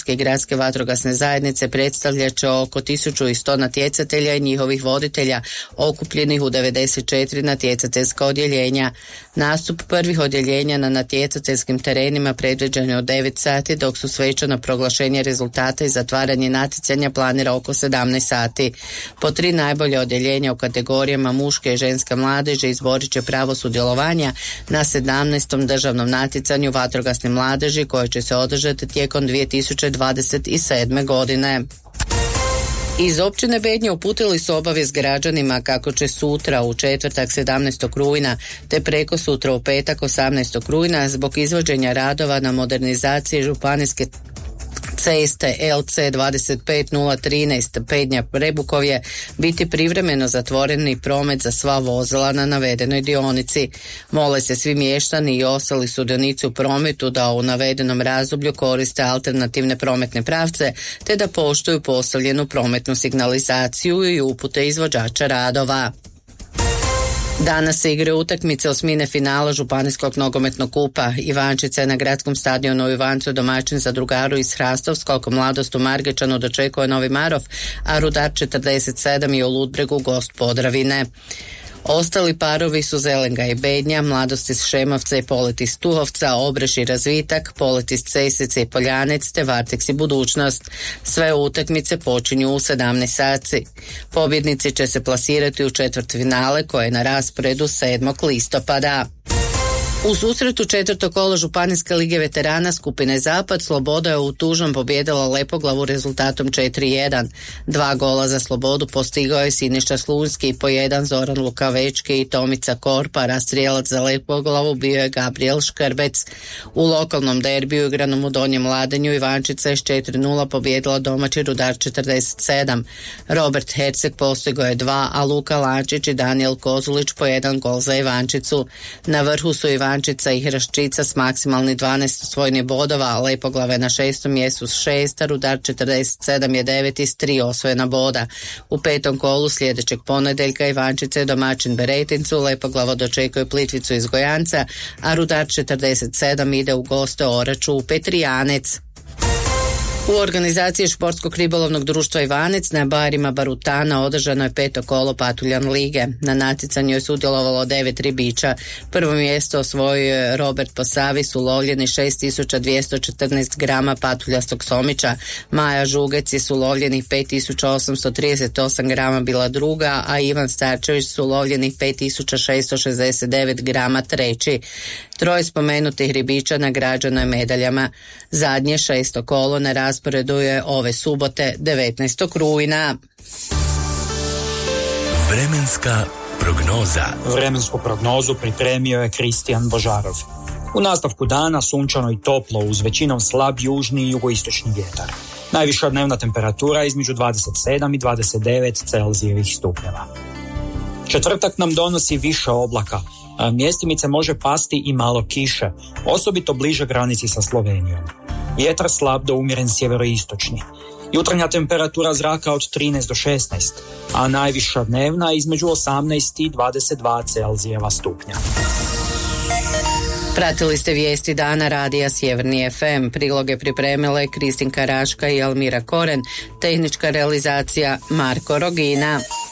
Hrvatske gradske vatrogasne zajednice predstavljat će oko 1100 natjecatelja i njihovih voditelja okupljenih u 94 natjecateljska odjeljenja. Nastup prvih odjeljenja na natjecateljskim terenima predviđen je od 9 sati, dok su svečano proglašenje rezultata i zatvaranje natjecanja planira oko 17 sati. Po 3 najbolje odjeljenja u kategorijama muške i ženske mladeži izborit će pravo sudjelovanja na 17. državnom natjecanju vatrogasne mladeži koje će se održati tijekom 2027. godine. Iz općine Bednje uputili su obavijest građanima kako će sutra u četvrtak 17. rujna te preko sutra u petak 18. rujna zbog izvođenja radova na modernizaciji županijske ceste LC 25013 Bednja Prebukovje biti privremeno zatvoreni promet za sva vozila na navedenoj dionici. Mole se svi mještani i ostali sudionici u prometu da u navedenom razdoblju koriste alternativne prometne pravce te da poštuju postavljenu prometnu signalizaciju i upute izvođača radova. Danas se igraju utakmice osmine finala Županijskog nogometnog kupa. Ivančica je na gradskom stadionu u Ivancu domaćin za Drugaru iz Hrastovskog, Mladost u Margečanu dočekuje Novi Marof, a Rudar 47 je u Ludbregu gost Podravine. Ostali parovi su Zelenga i Bednja, Mladost iz Šemovca i Polet iz Tuhovca, Obreš i Razvitak, Polet iz Cesice i Poljanec te Varteks i Budućnost. Sve utakmice počinju u 17 sati. Pobjednici će se plasirati u četvrtfinale koje je na rasporedu 7. listopada. U susretu četvrtog kola Županijske lige veterana skupine Zapad Sloboda je u Tužnom pobijedila Lepoglavu rezultatom 4-1. 2 gola za Slobodu postigao je Siniša Slunjski i po 1 Zoran Lukavečki i Tomica Korpa, a strijelac za Lepoglavu bio je Gabriel Škrbec. U lokalnom derbiju igranom u Donjem Ladanju Ivančica je s 4-0 pobijedila domaći Rudar 47. Robert Herceg postigao je 2, a Luka Lančić i Daniel Kozulić po 1 gol za Ivančicu. Na vrhu su Ivančica i Hraščica s maksimalni 12 osvojenih bodova, a Lepoglava je na 6. mjestu s 6, a Rudar 47 je 9 s 3 osvojena boda. U 5. kolu sljedećeg ponedjeljka Ivančica je domaćin Beretincu, Lepoglava dočekuje Plitvicu iz Gojanca, a Rudar 47 ide u goste Oraču u Petrijanec. U organizaciji Športskog ribolovnog društva Ivanec na bajerima Barutana održano je 5. kolo Patuljan lige. Na natjecanju je sudjelovalo 9 ribiča. Prvo mjesto osvojio je Robert Posavis, ulovljeni 6214 grama patuljastog somića. Maja Žugec je ulovljenih 5838 grama bila druga, a Ivan Starčević su ulovljenih 5669 grama treći. 3 spomenutih ribiča nagrađeno je medaljama. Zadnje 6. kolo na rasporedu je ove subote 19. rujna. Vremenska prognoza. Vremensku prognozu pripremio je Kristijan Božarov. U nastavku dana sunčano i toplo uz većinom slab južni i jugoistočni vjetar. Najviša dnevna temperatura između 27 i 29 Celzijevih stupnjeva. Četvrtak nam donosi više oblaka. Mjestimice može pasti i malo kiše, osobito bliže granici sa Slovenijom. Vjetar slab do umjeren sjeveroistočni. Jutarnja temperatura zraka od 13 do 16, a najviša dnevna između 18 i 22 Celzijeva stupnja. Pratili ste vijesti dana radija Sjeverni FM. Priloge pripremile Kristinka Raška i Almira Koren. Tehnička realizacija Marko Rogina.